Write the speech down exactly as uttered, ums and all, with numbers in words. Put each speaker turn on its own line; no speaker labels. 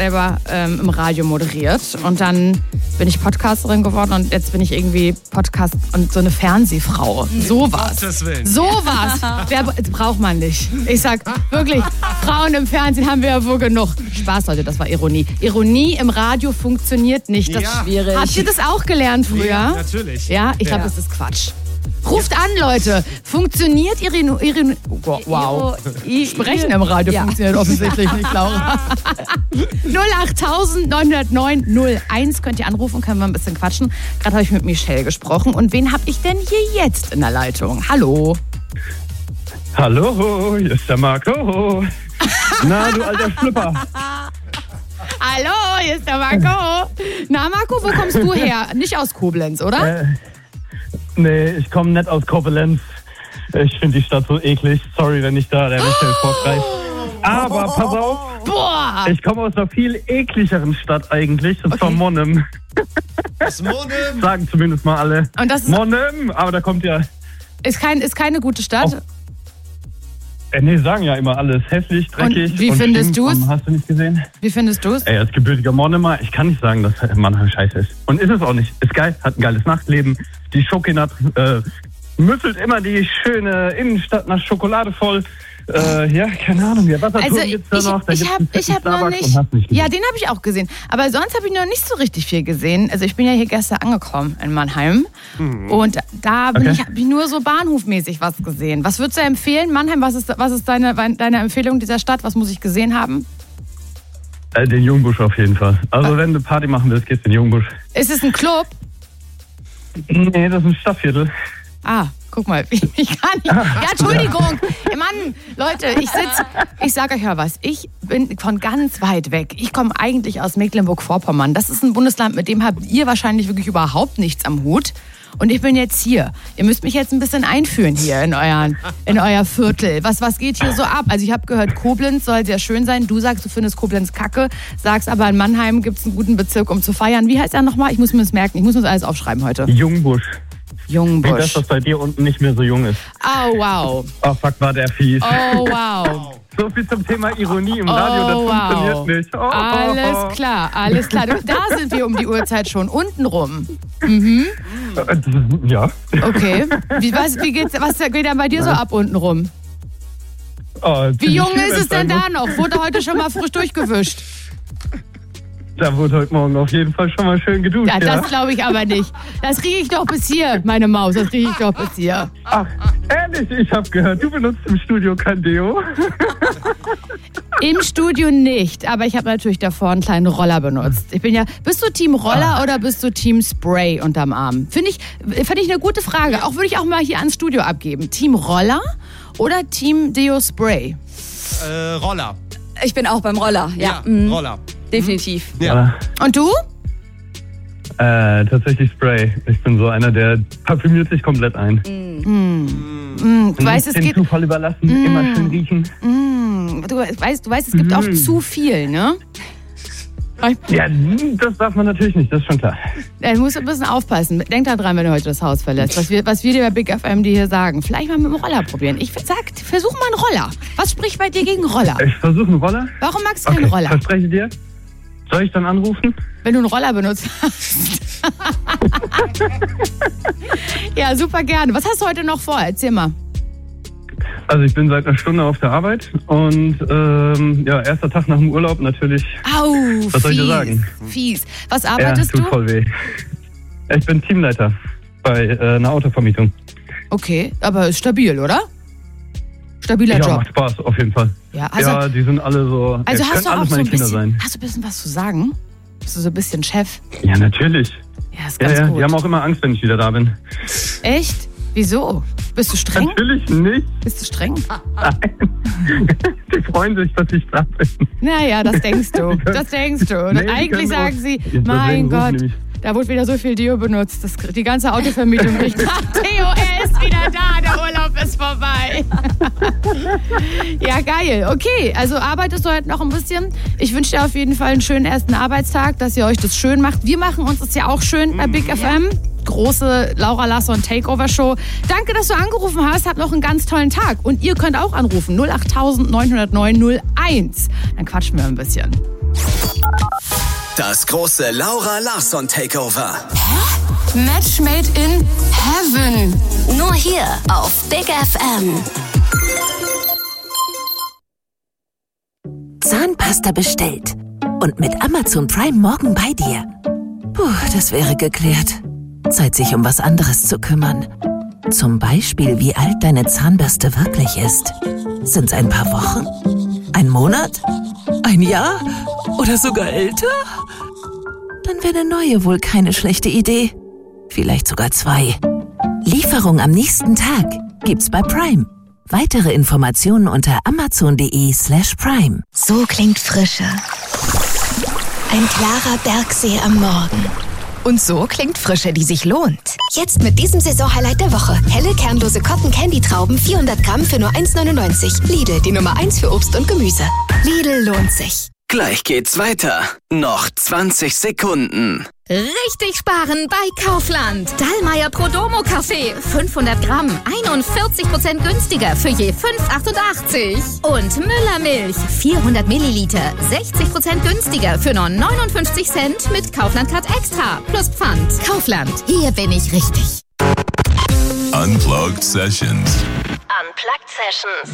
selber ähm, im Radio moderiert und dann bin ich Podcasterin geworden und jetzt bin ich irgendwie Podcast und so eine Fernsehfrau. Sowas. Sowas. Wer braucht man nicht. Ich sag wirklich, Frauen im Fernsehen haben wir ja wohl genug. Spaß, Leute, das war Ironie. Ironie im Radio funktioniert nicht. Das
Ja.
ist schwierig. Habt ihr das auch gelernt früher?
Ja, natürlich.
Ja, ich glaube,
Ja.
das ist Quatsch. Ruft an, Leute. Funktioniert Ironie? Ironie wow. Sprechen im Radio
Ja.
funktioniert offensichtlich nicht, Laura. null acht neun null neun null eins könnt ihr anrufen, können wir ein bisschen quatschen. Gerade habe ich mit Michelle gesprochen. Und wen habe ich denn hier jetzt in der Leitung? Hallo.
Hallo, hier ist der Marco. Na, du alter Schlüpper.
Hallo, hier ist der Marco. Na, Marco, wo kommst du her? Nicht aus Koblenz, oder?
Äh, nee, ich komme nicht aus Koblenz. Ich finde die Stadt so eklig. Sorry, wenn ich da der Michelle vorgreife. Aber pass auf,
Boah.
ich komme aus einer viel ekligeren Stadt eigentlich. Und zwar
Okay.
Monnem.
Das Monem.
Sagen zumindest mal alle.
Und das ist,
Monnem, aber da kommt ja...
ist, kein, ist keine gute Stadt.
Oh. Äh, nee, sagen ja immer alles. Hässlich, dreckig.
Und wie findest
stinkt.
du's?
Und Hast du nicht gesehen?
Wie findest du es?
Ey, als gebürtiger Monnemer, ich kann nicht sagen, dass Mannheim scheiße ist. Und ist es auch nicht. Ist geil, hat ein geiles Nachtleben. Die Schokinat äh, müffelt immer die schöne Innenstadt nach Schokolade voll. Äh, ja, keine Ahnung. Ja, Wasserturm
Also
gibt's da
ich,
noch. Da
ich
gibt's
habe
einen
ich hab
fetten
noch
Starbucks
nicht,
und hast nicht gesehen.
ja, den habe ich auch gesehen. Aber sonst habe ich noch nicht so richtig viel gesehen. Also ich bin ja hier gestern angekommen in Mannheim und da bin
Okay.
ich, habe ich nur so bahnhofmäßig was gesehen. Was würdest du empfehlen, Mannheim? Was ist, was ist deine, deine Empfehlung dieser Stadt? Was muss ich gesehen haben?
Äh, den Jungbusch auf jeden Fall. Also wenn du Party machen willst, gehst du in den Jungbusch.
Ist es ein Club?
Nee, das ist ein Stadtviertel.
Ah, guck mal, ich kann nicht. Ja, Entschuldigung. Mann, Leute, ich sitze, ich sage euch ja was, ich bin von ganz weit weg. Ich komme eigentlich aus Mecklenburg-Vorpommern. Das ist ein Bundesland, mit dem habt ihr wahrscheinlich wirklich überhaupt nichts am Hut. Und ich bin jetzt hier. Ihr müsst mich jetzt ein bisschen einführen hier in, euren, in euer Viertel. Was, was geht hier so ab? Also ich habe gehört, Koblenz soll sehr schön sein. Du sagst, du findest Koblenz kacke. Sagst aber, in Mannheim gibt es einen guten Bezirk, um zu feiern. Wie heißt er nochmal? Ich muss mir das merken. Ich muss mir das alles aufschreiben heute.
Jungbusch. Wie das,
Jungbusch.
was bei dir unten nicht mehr so jung ist.
Oh, wow.
Oh, fuck, war der fies.
Oh, wow.
So viel zum Thema Ironie im Radio, das
Oh,
funktioniert
wow.
nicht. Oh,
Alles klar, alles klar. Da sind wir um die Uhrzeit schon. Unten rum.
Äh, Ja.
Okay. Wie, was, wie geht's, was geht denn bei dir so ab unten rum?
Oh,
Wie
ziemlich
jung
viel,
ist es
wenn
denn
ich
da
sagen
noch? Wurde heute schon mal frisch durchgewischt?
muss. Da wurde heute Morgen auf jeden Fall schon mal schön geduscht.
Ja,
Ja,
das glaube ich aber nicht. Das kriege ich doch bis hier, meine Maus. Das kriege ich doch bis hier.
Ach, ehrlich, ich habe gehört, du benutzt im Studio kein Deo.
Im Studio nicht, aber ich habe natürlich davor einen kleinen Roller benutzt. Ich bin ja, bist du Team Roller
Ah.
oder bist du Team Spray unterm Arm? Finde ich, finde ich eine gute Frage. Auch würde ich auch mal hier ans Studio abgeben. Team Roller oder Team Deo Spray?
Äh, Roller.
Ich bin auch beim Roller, ja. mhm.
Roller.
Definitiv.
Ja.
Und du?
Äh, tatsächlich Spray. Ich bin so einer, der parfümiert sich komplett ein.
Mm, du weißt, es
Den
geht,
Zufall überlassen, immer schön riechen.
mm, du weißt, du weißt, es gibt auch zu viel, ne?
Ja, das darf man natürlich nicht, das ist schon klar.
Ja, du musst ein bisschen aufpassen. Denk da dran, wenn du heute das Haus verlässt. Was wir, was wir dir bei Big F M dir hier sagen. Vielleicht mal mit dem Roller probieren. Ich sag, versuch mal einen Roller. Was spricht bei dir gegen Roller?
Ich versuche einen Roller.
Warum magst du
Okay,
keinen Roller?
verspreche dir. Soll ich dann anrufen?
Wenn du einen Roller benutzt hast. Ja, super gerne. Was hast du heute noch vor? Erzähl mal.
Also ich bin seit einer Stunde auf der Arbeit und ähm, ja, erster Tag nach dem Urlaub natürlich.
Au,
Was
fies.
soll ich dir sagen?
Fies. Was
Ja,
arbeitest
tut
du?
voll weh. Ich bin Teamleiter bei äh, einer Autovermietung.
Okay, aber ist stabil, oder? Stabiler
Ja,
Job.
macht Spaß, auf jeden Fall.
Ja, also,
ja, die sind alle so,
also
ja,
hast
können
du auch
alles
so
meine
ein
Kinder
bisschen,
sein.
hast du ein bisschen was zu sagen? Bist du so ein bisschen Chef?
Ja, natürlich.
Ja, ist
Ja,
ganz
ja,
gut.
die haben auch immer Angst, wenn ich wieder da bin.
Echt? Wieso? Bist du streng?
Natürlich nicht.
Bist du streng?
Die freuen sich, dass ich da bin.
Naja, das denkst du. Das denkst du.
Nee, die
Eigentlich
können
sagen
auch-
sie,
Deswegen
mein
rufen
Gott,
die mich.
da wurde wieder so viel Deo benutzt. Das, die ganze Autovermietung riecht nach Theo, er ist wieder da, der Urlaub ist vorbei. Ja, geil. Okay, also arbeitest du heute noch ein bisschen. Ich wünsche dir auf jeden Fall einen schönen ersten Arbeitstag, dass ihr euch das schön macht. Wir machen uns das ja auch schön bei Big F M. Große Laura Larsson Takeover Show. Danke, dass du angerufen hast. Habt noch einen ganz tollen Tag. Und ihr könnt auch anrufen. null acht neun null neun null eins. Dann quatschen wir ein bisschen.
Das große Laura Larsson Takeover.
Hä? Match made in heaven. Nur hier auf Big F M.
Zahnpasta bestellt. Und mit Amazon Prime morgen bei dir. Puh, das wäre geklärt. Zeit, sich um was anderes zu kümmern. Zum Beispiel, wie alt deine Zahnbürste wirklich ist. Sind's ein paar Wochen? Ein Monat? Ein Jahr? Oder sogar älter? Dann wäre eine neue wohl keine schlechte Idee. Vielleicht sogar zwei. Lieferung am nächsten Tag gibt's bei Prime. Weitere Informationen unter amazon.de slash prime.
So klingt Frische. Ein klarer Bergsee am Morgen. Und so klingt Frische, die sich lohnt. Jetzt mit diesem Saisonhighlight der Woche. Helle, kernlose Cotton-Candy-Trauben, vierhundert Gramm für nur eins neunundneunzig. Lidl, die Nummer eins für Obst und Gemüse. Lidl lohnt sich.
Gleich geht's weiter. Noch zwanzig Sekunden.
Richtig sparen bei Kaufland. Dallmayr Prodomo Kaffee. fünfhundert Gramm. einundvierzig Prozent günstiger für je fünf Euro achtundachtzig. Und Müller Milch. vierhundert Milliliter. sechzig Prozent günstiger für nur neunundfünfzig Cent mit Kaufland Card Extra. Plus Pfand. Kaufland. Hier bin ich richtig.
Unplugged Sessions.
Unplugged Sessions.